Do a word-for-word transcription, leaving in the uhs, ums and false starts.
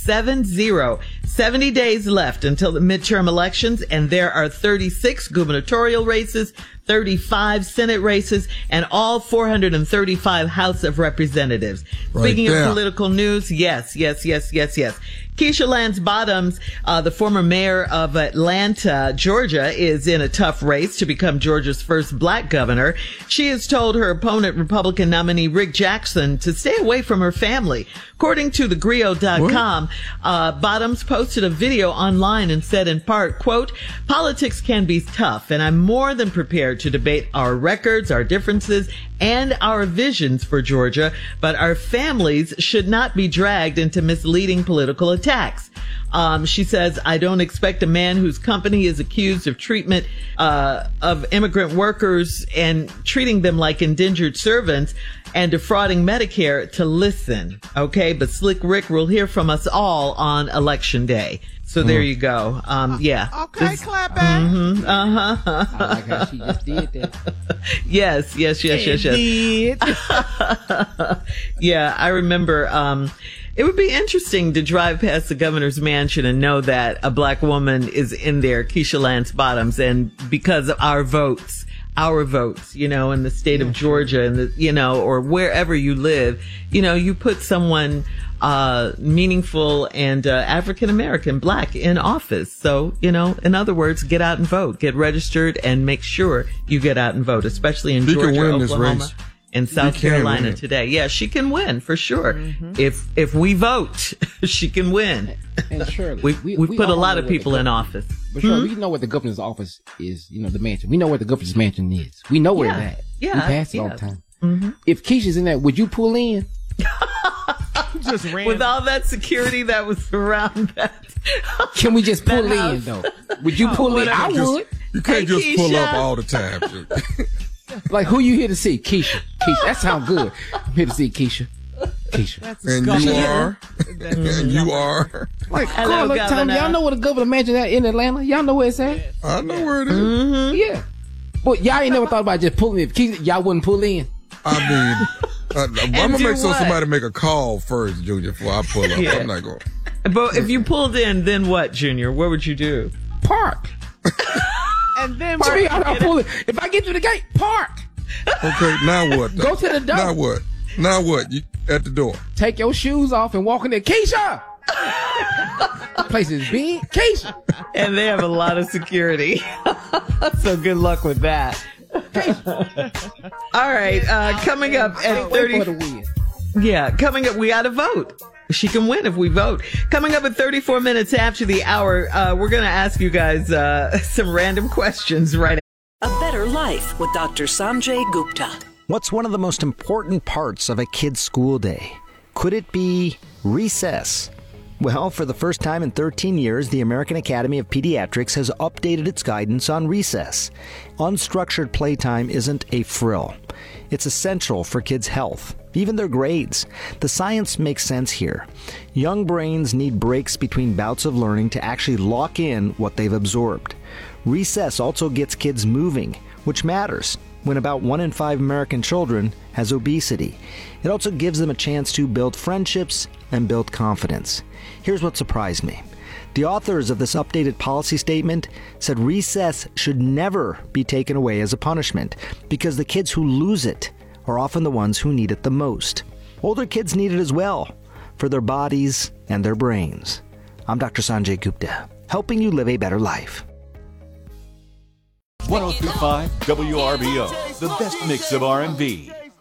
Seven zero. seventy days left until the midterm elections, and there are thirty-six gubernatorial races, thirty-five Senate races, and all four hundred thirty-five House of Representatives. Right Speaking there. of political news, yes, yes, yes, yes, yes. Keisha Lance Bottoms, uh, the former mayor of Atlanta, Georgia, is in a tough race to become Georgia's first black governor. She has told her opponent, Republican nominee Rick Jackson, to stay away from her family. According to the Grio dot com, uh, Bottoms posted a video online and said in part, quote, "Politics can be tough, and I'm more than prepared to debate our records, our differences, and our visions for Georgia, but our families should not be dragged into misleading political attacks." Um, she says, "I don't expect a man whose company is accused of treatment uh, of immigrant workers and treating them like indentured servants and defrauding Medicare to listen." Okay, but Slick Rick will hear from us all on Election Day. So there you go. Um, yeah. Okay, This- clap back. Mhm, uh-huh. I like how she just did that. Yes, yes, yes, yes, yes. Did. Yeah, I remember, um, it would be interesting to drive past the governor's mansion and know that a black woman is in there, Keisha Lance Bottoms, and because of our votes, our votes, you know, in the state of Georgia and the, you know, or wherever you live, you know, you put someone, uh, meaningful and, uh, African-American, black in office. So, you know, in other words, get out and vote, get registered and make sure you get out and vote, especially in She can Georgia, win this Oklahoma, race. and South can Carolina win. today. Yeah, she can win for sure. If, if we vote, she can win. And Shirley, We, we, we've we put a all lot know of what the people in gov- office. But Shirley, we know what the governor's office is, you know, the mansion. We know where the governor's mansion is. We know where Yeah, it's at. yeah, We pass it all yeah. the time. If Keisha's in there, would you pull in? Just ran. With all that security that was around that. Can we just pull That in, house. though? Would you pull in? I Just- would. You can't Hey, just pull Keisha. up all the time. Like, who you here to see? Keisha. Keisha. That sounds good. I'm here to see Keisha. Keisha. That's and disgusting. you are. and you are. Like, Hello, girl, look, Tom, Governor. y'all know where the governor mansion at in Atlanta? Y'all know where it's at? I know where it is. Yeah. But y'all ain't never thought about just pulling in. If Keisha, y'all wouldn't pull in. I mean, I, I'm gonna do make sure what? somebody make a call first, Junior, before I pull up. Yeah. I'm not going. But if you pulled in, then what, Junior? What would you do? Park. And then What you mean, I'm not pulling? If I get through the gate, park. Okay, now what? Go to the door. Now what? Now what? You at the door? Take your shoes off and walk in there. Keisha! This place is big. Keisha! And they have a lot of security. So good luck with that. All right, uh, coming up at Wait thirty. for the win. Yeah, coming up, we got to vote. She can win if we vote. Coming up at thirty-four minutes after the hour, uh, we're going to ask you guys uh, some random questions right A Better Life with Doctor Sanjay Gupta. What's one of the most important parts of a kid's school day? Could it be recess? Well, for the first time in thirteen years, the American Academy of Pediatrics has updated its guidance on recess. Unstructured playtime isn't a frill. It's essential for kids' health, even their grades. The science makes sense here. Young brains need breaks between bouts of learning to actually lock in what they've absorbed. Recess also gets kids moving, which matters when about one in five American children has obesity. It also gives them a chance to build friendships and build confidence. Here's what surprised me. The authors of this updated policy statement said recess should never be taken away as a punishment because the kids who lose it are often the ones who need it the most. Older kids need it as well, for their bodies and their brains. I'm Doctor Sanjay Gupta, helping you live a better life. one oh three point five W R B O, the best mix of R and B.